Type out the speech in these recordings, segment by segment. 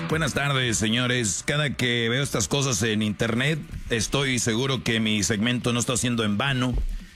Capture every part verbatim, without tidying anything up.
Buenas tardes, señores. Cada que veo estas cosas en internet, estoy seguro que mi segmento no está haciendo en vano.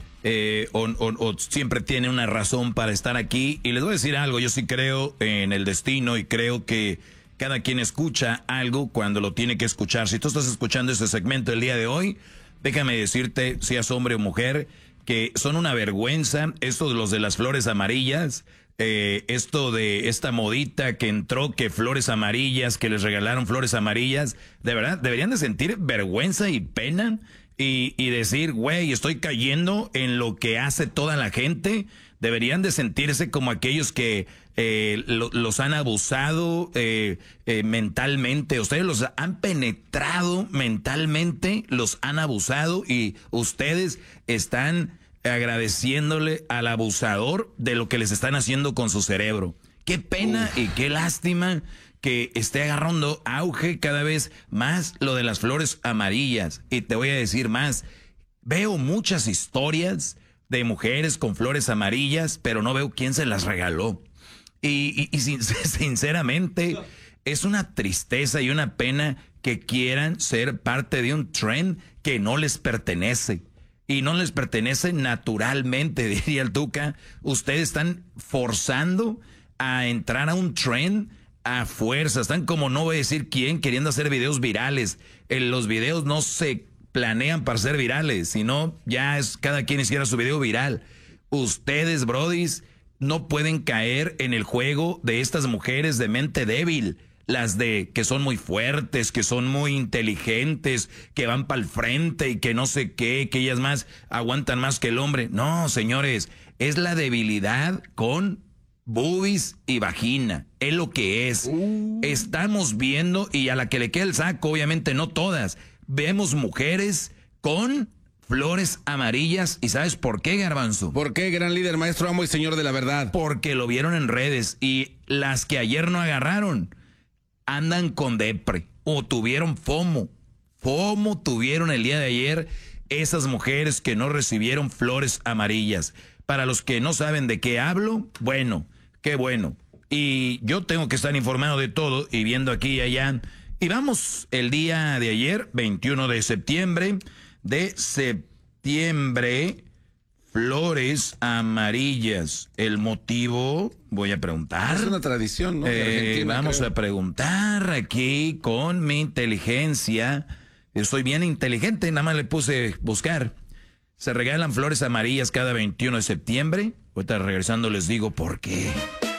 Eh, o, o, o siempre tiene una razón para estar aquí. Y les voy a decir algo, yo sí creo en el destino y creo que cada quien escucha algo cuando lo tiene que escuchar. Si tú estás escuchando este segmento el día de hoy, déjame decirte, seas hombre o mujer, que son una vergüenza esto de los de las flores amarillas. Eh, esto de esta modita que entró, que flores amarillas, que les regalaron flores amarillas, de verdad, deberían de sentir vergüenza y pena y, y decir, güey, estoy cayendo en lo que hace toda la gente. Deberían de sentirse como aquellos que eh, lo, los han abusado eh, eh, mentalmente. Ustedes los han penetrado mentalmente, los han abusado y ustedes están agradeciéndole al abusador de lo que les están haciendo con su cerebro. Qué pena Uf. y qué lástima que esté agarrando auge cada vez más lo de las flores amarillas. Y te voy a decir más, veo muchas historias de mujeres con flores amarillas, pero no veo quién se las regaló. Y, y, y sin, sinceramente, es una tristeza y una pena que quieran ser parte de un trend que no les pertenece. Y no les pertenece naturalmente, diría el Tuca. Ustedes están forzando a entrar a un trend a fuerza. Están como no voy a decir quién, queriendo hacer videos virales. En los videos no se planean para ser virales, sino ya es cada quien hiciera su video viral. Ustedes, brodis, no pueden caer en el juego de estas mujeres de mente débil. Las de que son muy fuertes, que son muy inteligentes, que van para el frente y que no sé qué, que ellas más aguantan más que el hombre. No, señores, es la debilidad con boobies y vagina. Es lo que es. Uh. Estamos viendo, y a la que le queda el saco, obviamente no todas, vemos mujeres con flores amarillas. ¿Y sabes por qué, Garbanzo? ¿Por qué, gran líder, maestro, amo y señor de la verdad? Porque lo vieron en redes y las que ayer no agarraron andan con depre o tuvieron FOMO. FOMO tuvieron el día de ayer esas mujeres que no recibieron flores amarillas. Para los que no saben de qué hablo, bueno, qué bueno. Y yo tengo que estar informado de todo y viendo aquí y allá. Y vamos, el día de ayer, veintiuno de septiembre, de septiembre, flores amarillas. El motivo, voy a preguntar. Es una tradición, ¿no? De Argentina, eh, vamos creo. a preguntar aquí con mi inteligencia. Estoy bien inteligente, nada más le puse buscar. Se regalan flores amarillas cada veintiuno de septiembre. Ahorita regresando les digo por qué.